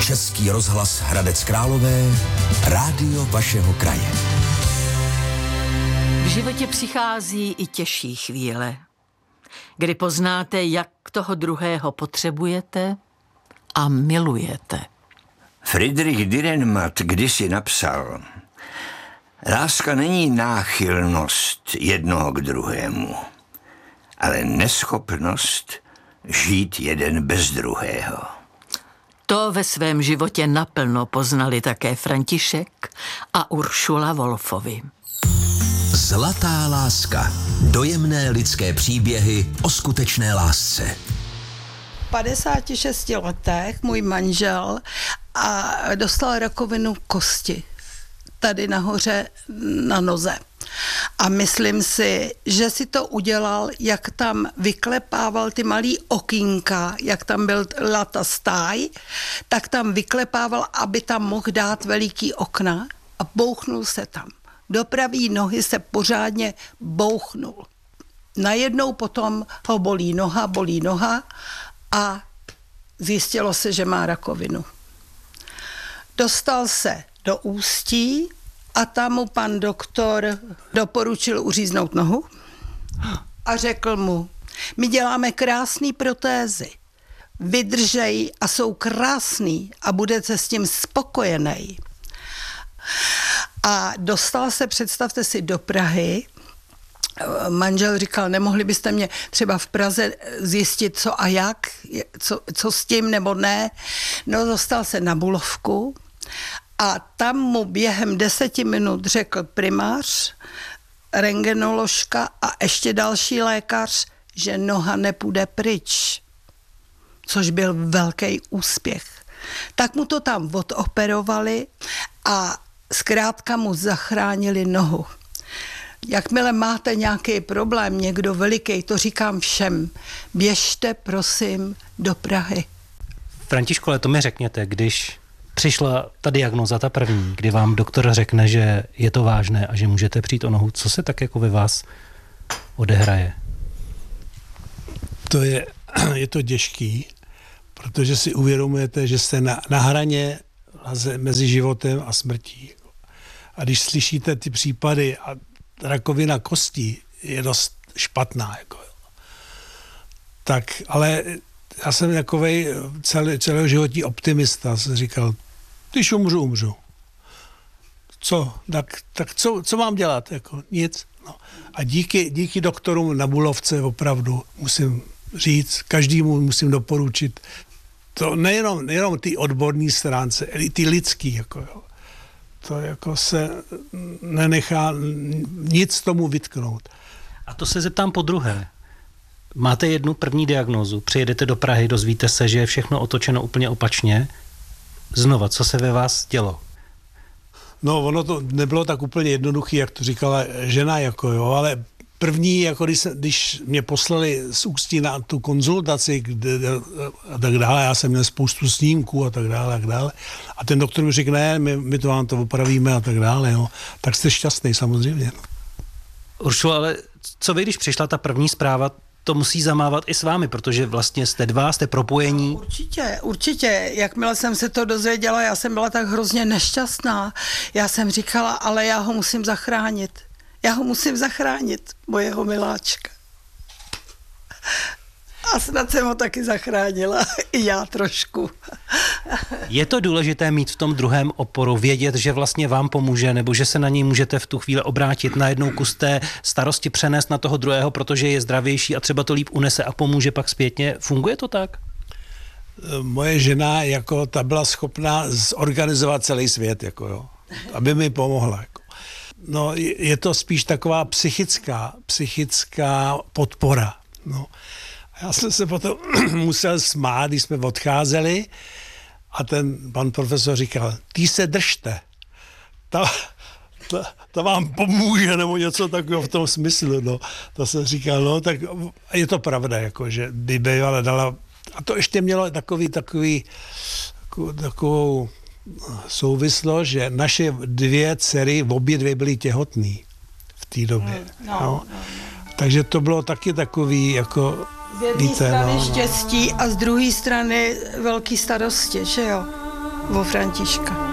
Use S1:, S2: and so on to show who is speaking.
S1: Český rozhlas Hradec Králové, rádio vašeho kraje.
S2: V životě přichází i těžší chvíle, kdy poznáte, jak toho druhého potřebujete a milujete.
S3: Friedrich Dürrenmatt kdysi napsal: láska není náchylnost jednoho k druhému, ale neschopnost žít jeden bez druhého.
S2: To ve svém životě naplno poznali také František a Uršula Wolfovi.
S1: Zlatá láska. Dojemné lidské příběhy o skutečné lásce.
S4: V 56 letech můj manžel dostal rakovinu kosti tady nahoře na noze. A myslím si, že si to udělal, jak tam vyklepával ty malý okýnka, jak tam byla ta stáj, tak tam vyklepával, aby tam mohl dát veliký okna a bouchnul se tam. Do pravý nohy se pořádně bouchnul. Najednou potom ho bolí noha a zjistilo se, že má rakovinu. Dostal se do Ústí a tam mu pan doktor doporučil uříznout nohu a řekl mu: my děláme krásný protézy, vydržej a jsou krásný a budete s tím spokojený. A dostal se, představte si, do Prahy. Manžel říkal: nemohli byste mě třeba v Praze zjistit, co a jak, co s tím nebo ne. No, dostal se na Bulovku a tam mu během 10 minut řekl primář, rentgenoložka a ještě další lékař, že noha nepůjde pryč, což byl velký úspěch. Tak mu to tam odoperovali a zkrátka mu zachránili nohu. Jakmile máte nějaký problém, někdo veliký, to říkám všem, běžte prosím do Prahy.
S5: Františku, ale to mi řekněte, když přišla ta diagnóza, ta první, kdy vám doktor řekne, že je to vážné a že můžete přijít o nohu, co se tak jako ve vás odehraje?
S6: Je to těžký, protože si uvědomujete, že jste na hraně mezi životem a smrtí. A když slyšíte ty případy a rakovina kostí je dost špatná. Tak, ale já jsem takovej celoživotní optimista. Jsem říkal, když umřu. Co? Tak co mám dělat? Nic. No. A díky doktorům na Bulovce opravdu musím říct, každému musím doporučit, to nejenom ty odborné stránce, ale ty lidský. To se nenechá nic tomu vytknout.
S5: A to se zeptám podruhé. Máte jednu první diagnózu, přijedete do Prahy, dozvíte se, že je všechno otočeno úplně opačně. Znova, co se ve vás dělo?
S6: No, ono to nebylo tak úplně jednoduché, jak to říkala žena, ale první, když mě poslali z Ústí na tu konzultaci a tak dále, já jsem měl spoustu snímků a tak dále. A ten doktor mi řekl, ne, my to vám to opravíme a tak dále. No. Tak jste šťastný samozřejmě. No.
S5: Uršulo, ale co vy, když přišla ta první zpráva, to musí zamávat i s vámi, protože vlastně jste propojení.
S4: No, určitě. Jakmile jsem se to dozvěděla, já jsem byla tak hrozně nešťastná. Já jsem říkala, ale já ho musím zachránit, mojeho miláčka. A snad jsem ho taky zachránila, i já trošku.
S5: Je to důležité mít v tom druhém oporu, vědět, že vlastně vám pomůže, nebo že se na něj můžete v tu chvíli obrátit, najednou kus té starosti přenést na toho druhého, protože je zdravější a třeba to líp unese a pomůže pak zpětně. Funguje to tak?
S6: Moje žena, ta byla schopná zorganizovat celý svět, aby mi pomohla. No, je to spíš taková psychická podpora. No. Já jsem se potom musel smát, když jsme odcházeli a ten pan profesor říkal, ty se držte, to vám pomůže, nebo něco takového v tom smyslu. No. To jsem říkal, no, tak je to pravda, že by bývala dala, a to ještě mělo takovou souvislost, že naše 2 dcery, obě 2 byly těhotný v té době. No. Takže to bylo taky takový,
S4: z jedné strany štěstí a z druhé strany velký starosti, že jo? o Františka.